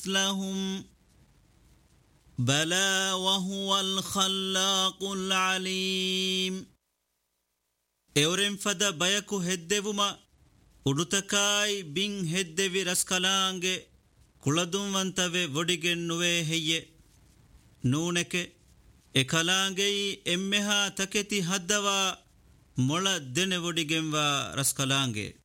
مثلهم بلى وهو الخلاق العليم ಎವರೆಂ ಫದ ಬಯಕು ಹೆದ್ದೆವುಮ ಉಡುತಕಾಯಿ ಬಿಂ ಹೆದ್ದೆವಿ ರಸ್ಕಲಾಂಗೆ ಕುಳದುಂವಂತವೆ ಒಡಿಗೆನ್ನುವೆ ಹೆಯ್ಯೆ ನೂನೆಕೆ ಎಕಲಾಂಗೆಯಿ ಎಮ್ಮೆಹಾ ತಕೆತಿ ಹದ್ದವ ಮೊಳ ದೆನೆ ಒಡಿಗೆಂವ ರಸ್ಕಲಾಂಗೆ